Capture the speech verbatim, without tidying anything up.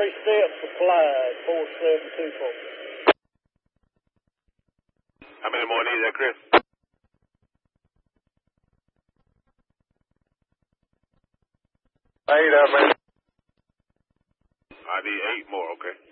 Three steps supplied, four seven two four. How many more need that, Chris? Eight of them. I need eight more, okay.